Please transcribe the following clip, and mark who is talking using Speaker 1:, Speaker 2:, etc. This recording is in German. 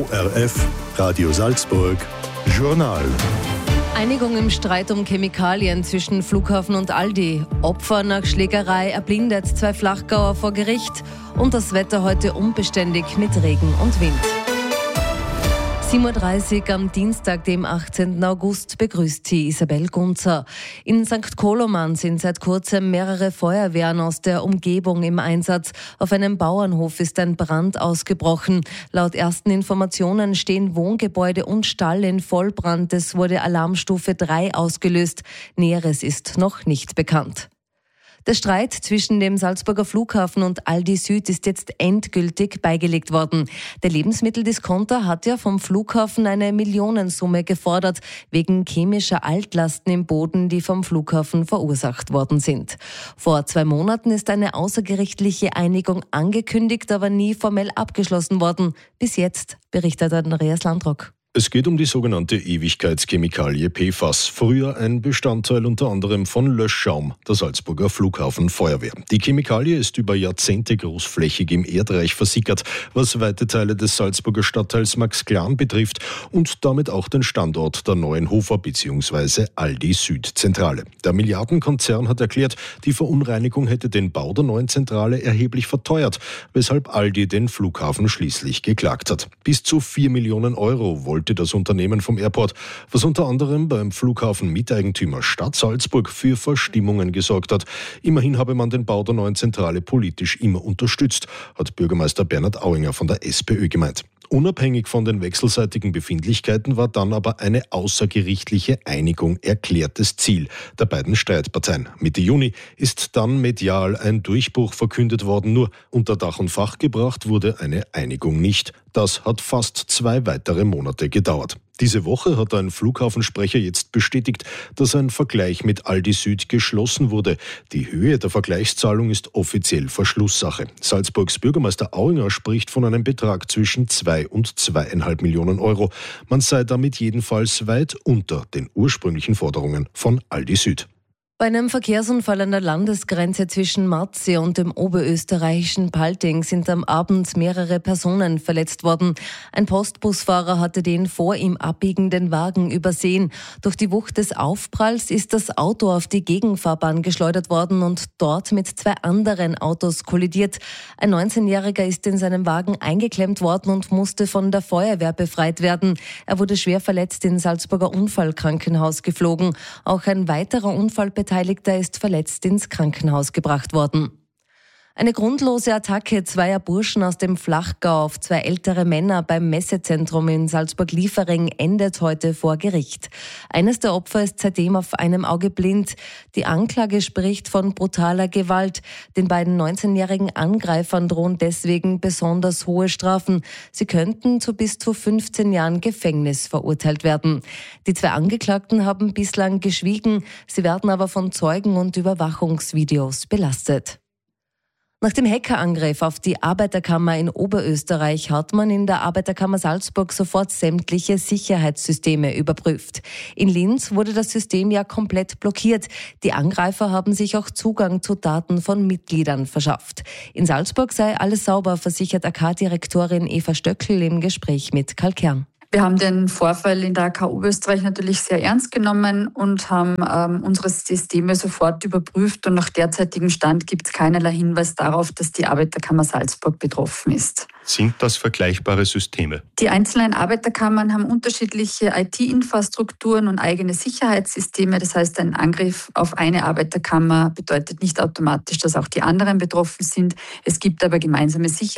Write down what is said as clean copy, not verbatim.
Speaker 1: ORF, Radio Salzburg, Journal.
Speaker 2: Einigung im Streit um Chemikalien zwischen Flughafen und Aldi. Opfer nach Schlägerei erblindet, 2 Flachgauer vor Gericht. Und das Wetter heute unbeständig mit Regen und Wind. 7.30 Uhr am Dienstag, dem 18. August, begrüßt sie Isabel Gunzer. In St. Koloman sind seit kurzem mehrere Feuerwehren aus der Umgebung im Einsatz. Auf einem Bauernhof ist ein Brand ausgebrochen. Laut ersten Informationen stehen Wohngebäude und Stall in Vollbrand. Es wurde Alarmstufe 3 ausgelöst. Näheres ist noch nicht bekannt. Der Streit zwischen dem Salzburger Flughafen und Aldi Süd ist jetzt endgültig beigelegt worden. Der Lebensmitteldiscounter hat ja vom Flughafen eine Millionensumme gefordert, wegen chemischer Altlasten im Boden, die vom Flughafen verursacht worden sind. Vor 2 Monaten ist eine außergerichtliche Einigung angekündigt, aber nie formell abgeschlossen worden. Bis jetzt, berichtet Andreas Landrock.
Speaker 3: Es geht um die sogenannte Ewigkeitschemikalie PFAS, früher ein Bestandteil unter anderem von Löschschaum, der Salzburger Flughafenfeuerwehr. Die Chemikalie ist über Jahrzehnte großflächig im Erdreich versickert, was weite Teile des Salzburger Stadtteils Maxglan betrifft und damit auch den Standort der neuen Hofer bzw. Aldi Süd Zentrale. Der Milliardenkonzern hat erklärt, die Verunreinigung hätte den Bau der neuen Zentrale erheblich verteuert, weshalb Aldi den Flughafen schließlich geklagt hat. Bis zu 4 Millionen Euro wollte das Unternehmen vom Airport, was unter anderem beim Flughafen-Miteigentümer Stadt Salzburg für Verstimmungen gesorgt hat. Immerhin habe man den Bau der neuen Zentrale politisch immer unterstützt, hat Bürgermeister Bernhard Auinger von der SPÖ gemeint. Unabhängig von den wechselseitigen Befindlichkeiten war dann aber eine außergerichtliche Einigung erklärtes Ziel der beiden Streitparteien. Mitte Juni ist dann medial ein Durchbruch verkündet worden, nur unter Dach und Fach gebracht wurde eine Einigung nicht. Das hat fast 2 weitere Monate gedauert. Diese Woche hat ein Flughafensprecher jetzt bestätigt, dass ein Vergleich mit Aldi Süd geschlossen wurde. Die Höhe der Vergleichszahlung ist offiziell Verschlusssache. Salzburgs Bürgermeister Auinger spricht von einem Betrag zwischen 2 und 2,5 Millionen Euro. Man sei damit jedenfalls weit unter den ursprünglichen Forderungen von Aldi Süd.
Speaker 2: Bei einem Verkehrsunfall an der Landesgrenze zwischen Marzi und dem oberösterreichischen Palting sind am Abend mehrere Personen verletzt worden. Ein Postbusfahrer hatte den vor ihm abbiegenden Wagen übersehen. Durch die Wucht des Aufpralls ist das Auto auf die Gegenfahrbahn geschleudert worden und dort mit 2 anderen Autos kollidiert. Ein 19-Jähriger ist in seinem Wagen eingeklemmt worden und musste von der Feuerwehr befreit werden. Er wurde schwer verletzt ins Salzburger Unfallkrankenhaus geflogen. Auch ein weiterer Unfallbeteiligter ist verletzt ins Krankenhaus gebracht worden. Eine grundlose Attacke 2 Burschen aus dem Flachgau auf 2 ältere Männer beim Messezentrum in Salzburg-Liefering endet heute vor Gericht. Eines der Opfer ist seitdem auf einem Auge blind. Die Anklage spricht von brutaler Gewalt. Den beiden 19-jährigen Angreifern drohen deswegen besonders hohe Strafen. Sie könnten zu bis zu 15 Jahren Gefängnis verurteilt werden. Die 2 Angeklagten haben bislang geschwiegen. Sie werden aber von Zeugen und Überwachungsvideos belastet. Nach dem Hackerangriff auf die Arbeiterkammer in Oberösterreich hat man in der Arbeiterkammer Salzburg sofort sämtliche Sicherheitssysteme überprüft. In Linz wurde das System ja komplett blockiert. Die Angreifer haben sich auch Zugang zu Daten von Mitgliedern verschafft. In Salzburg sei alles sauber, versichert AK-Direktorin Eva Stöckl im Gespräch mit Karl Kern.
Speaker 4: Wir haben den Vorfall in der AK Oberösterreich natürlich sehr ernst genommen und haben unsere Systeme sofort überprüft und nach derzeitigem Stand gibt es keinerlei Hinweis darauf, dass die Arbeiterkammer Salzburg betroffen ist.
Speaker 3: Sind das vergleichbare Systeme?
Speaker 4: Die einzelnen Arbeiterkammern haben unterschiedliche IT-Infrastrukturen und eigene Sicherheitssysteme. Das heißt, ein Angriff auf eine Arbeiterkammer bedeutet nicht automatisch, dass auch die anderen betroffen sind. Es gibt aber gemeinsame